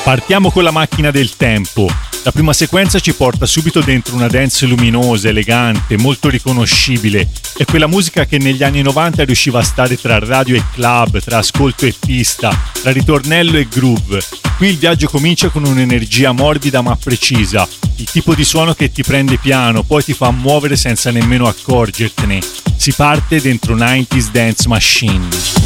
Partiamo con la macchina del tempo. La prima sequenza ci porta subito dentro una dance luminosa, elegante, molto riconoscibile. È quella musica che negli anni 90 riusciva a stare tra radio e club, tra ascolto e pista, tra ritornello e groove. Qui il viaggio comincia con un'energia morbida ma precisa, il tipo di suono che ti prende piano, poi ti fa muovere senza nemmeno accorgertene. Si parte dentro 90s Dance Machine.